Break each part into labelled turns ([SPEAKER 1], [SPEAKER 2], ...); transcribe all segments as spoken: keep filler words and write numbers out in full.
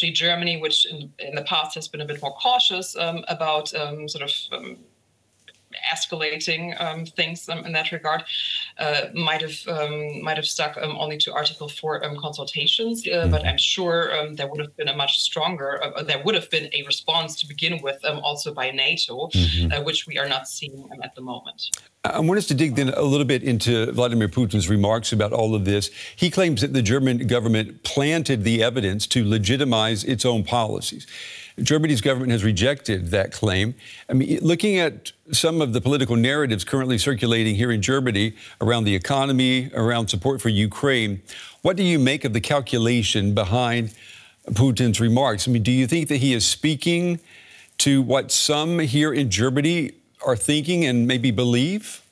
[SPEAKER 1] especially Germany, which in, in the past has been a bit more cautious um, about um, sort of um, escalating um, things um, in that regard, uh, might have um, might have stuck um, only to Article Four um, consultations. Uh, mm-hmm. But I'm sure um, there would have been a much stronger. Uh, there would have been a response to begin with, um, also by NATO, mm-hmm. uh, which we are not seeing um, at the moment.
[SPEAKER 2] I want us to dig then a little bit into Vladimir Putin's remarks about all of this. He claims that the German government planted the evidence to legitimize its own policies. Germany's government has rejected that claim. I mean, looking at some of the political narratives currently circulating here in Germany around the economy, around support for Ukraine, what do you make of the calculation behind Putin's remarks? I mean, do you think that he is speaking to what some here in Germany are thinking and maybe believe?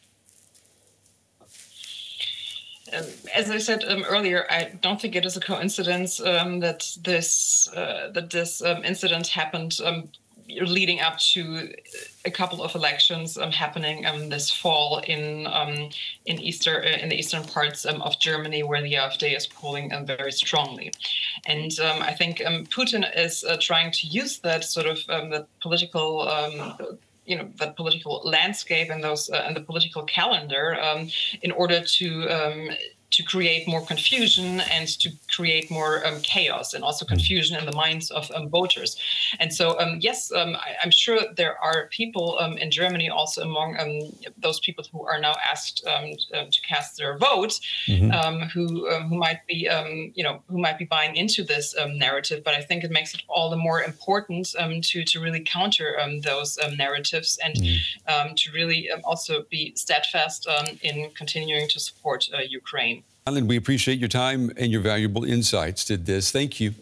[SPEAKER 1] Um, as I said um, earlier, I don't think it is a coincidence um, that this uh, that this um, incident happened um, leading up to a couple of elections um, happening um, this fall in um, in Easter in the eastern parts um, of Germany, where the AfD is polling um, very strongly. And um, I think um, Putin is uh, trying to use that sort of um, the political. Um, you know, that political landscape and those uh, and the political calendar um, in order to um, to create more confusion and to create more um, chaos and also confusion in the minds of um, voters. And so, um, yes, um, I, I'm sure there are people um, in Germany, also among um, those people who are now asked um, to cast their vote, mm-hmm. um, who um, who might be, um, you know, who might be buying into this um, narrative. But I think it makes it all the more important um, to to really counter um, those um, narratives and mm-hmm. um, to really um, also be steadfast um, in continuing to support uh, Ukraine.
[SPEAKER 2] Alan, we appreciate your time and your valuable insights to this. Thank you.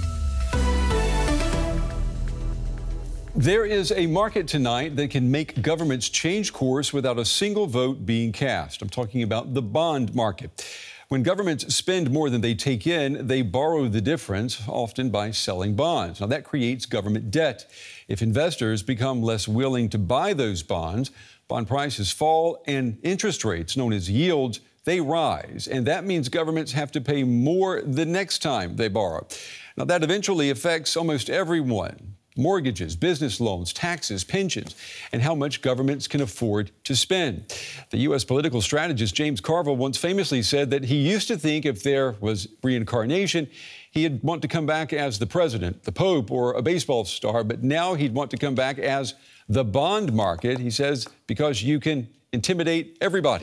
[SPEAKER 2] There is a market tonight that can make governments change course without a single vote being cast. I'm talking about the bond market. When governments spend more than they take in, they borrow the difference, often by selling bonds. Now, that creates government debt. If investors become less willing to buy those bonds, bond prices fall and interest rates, known as yields, they rise, and that means governments have to pay more the next time they borrow. Now, that eventually affects almost everyone. Mortgages, business loans, taxes, pensions, and how much governments can afford to spend. The U S political strategist James Carville once famously said that he used to think if there was reincarnation, he'd want to come back as the president, the Pope, or a baseball star, but now he'd want to come back as the bond market, he says, because you can intimidate everybody.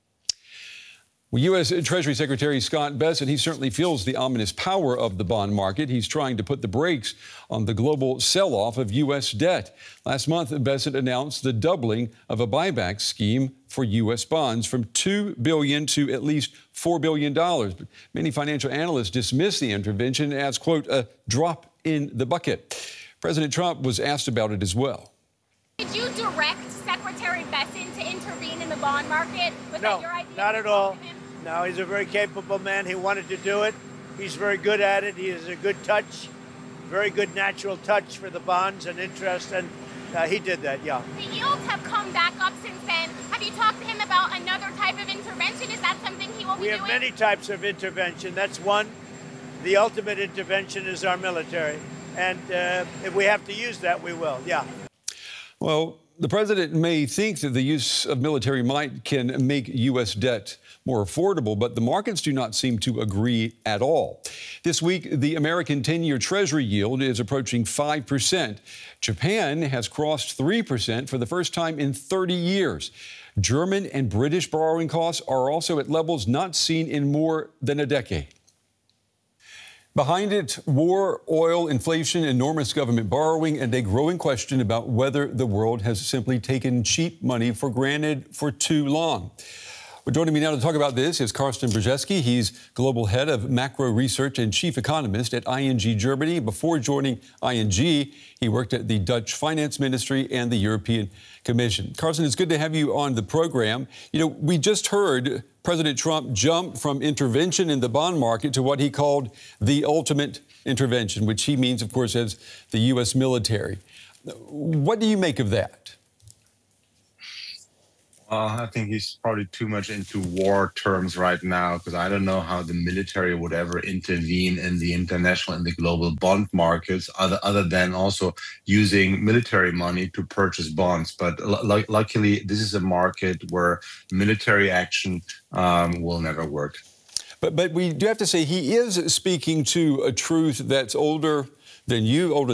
[SPEAKER 2] Well, U S Treasury Secretary Scott Bessent, he certainly feels the ominous power of the bond market. He's trying to put the brakes on the global sell-off of U S debt. Last month, Bessent announced the doubling of a buyback scheme for U S bonds from two billion dollars to at least four billion dollars. But many financial analysts dismiss the intervention as, quote, a drop in the bucket. President Trump was asked about it as well.
[SPEAKER 3] Did you direct Secretary Bessent to intervene in the bond market? Was
[SPEAKER 4] no,
[SPEAKER 3] that your idea?
[SPEAKER 4] Not at all. No, he's a very capable man. He wanted to do it. He's very good at it. He has a good touch, very good natural touch for the bonds and interest, and uh, he did that, yeah.
[SPEAKER 3] The yields have come back up since then. Have you talked to him about another type of intervention? Is that something he will be
[SPEAKER 4] doing? We
[SPEAKER 3] doing?
[SPEAKER 4] have many types of intervention. That's one. The ultimate intervention is our military, and uh, if we have to use that, we will, yeah.
[SPEAKER 2] Well, the president may think that the use of military might can make U S debt more affordable, but the markets do not seem to agree at all. This week, the American ten-year Treasury yield is approaching five percent. Japan has crossed three percent for the first time in thirty years. German and British borrowing costs are also at levels not seen in more than a decade. Behind it, war, oil, inflation, enormous government borrowing, and a growing question about whether the world has simply taken cheap money for granted for too long. Well, joining me now to talk about this is Carsten Brzezinski. He's global head of macro research and chief economist at I N G Germany. Before joining I N G, he worked at the Dutch Finance Ministry and the European Commission. Carsten, it's good to have you on the program. You know, we just heard President Trump jump from intervention in the bond market to what he called the ultimate intervention, which he means, of course, as the U S military. What do you make of that?
[SPEAKER 5] Uh, I think he's probably too much into war terms right now, because I don't know how the military would ever intervene in the international and the global bond markets, other other than also using military money to purchase bonds. But l- luckily, this is a market where military action um, will never work.
[SPEAKER 2] But but we do have to say he is speaking to a truth that's older than you, older